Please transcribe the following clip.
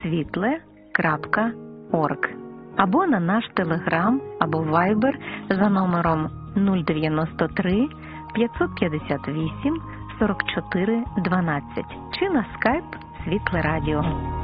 світле.орг або на наш телеграм або вайбер за номером 093 558 44 12 чи на скайп Світле Радіо.